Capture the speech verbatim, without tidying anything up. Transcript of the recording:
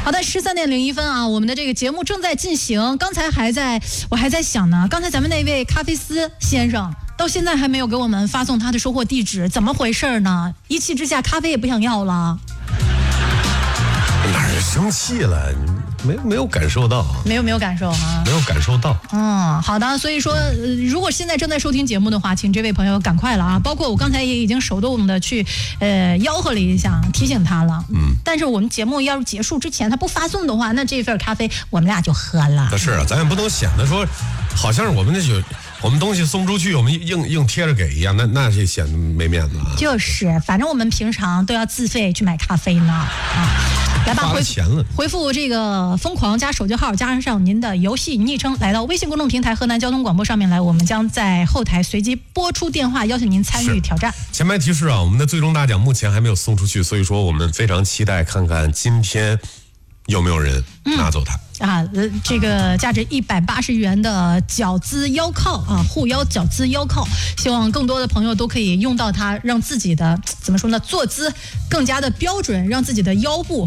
好的，十三点零一分啊，我们的这个节目正在进行。刚才还在，我还在想呢，刚才咱们那位咖啡丝先生到现在还没有给我们发送他的收货地址，怎么回事呢？一气之下，咖啡也不想要了。 哪儿生气了？没没有感受到？ 没有没有感受哈？ 没有感受到。 嗯，好的。所以说，呃、如果现在正在收听节目的话，请这位朋友赶快了啊！包括我刚才也已经手动的去呃吆喝了一下，提醒他了。嗯。但是我们节目要是结束之前他不发送的话，那这份咖啡我们俩就喝了。 那是啊，咱也不能显得说，好像是我们那就。我们东西送不出去，我们硬硬贴着给一样，那那是显得没面子啊。 就是，反正我们平常都要自费去买咖啡呢啊。来吧，回回复这个疯狂加手机号，加上您的游戏昵称，来到微信公众平台河南交通广播上面来，我们将在后台随机播出电话，邀请您参与挑战。 前排提示啊，我们的最终大奖目前还没有送出去，所以说我们非常期待看看今天有没有人拿走它。嗯啊，这个价值一百八十元的脚姿腰靠啊，护腰脚姿腰靠，希望更多的朋友都可以用到它，让自己的怎么说呢，坐姿更加的标准，让自己的腰部